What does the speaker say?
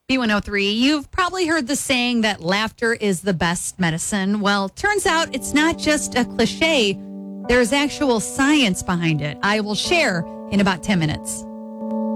B103, you've probably heard the saying that laughter is the best medicine. Well, turns out it's not just a cliche. There's actual science behind it. I will share in about 10 minutes.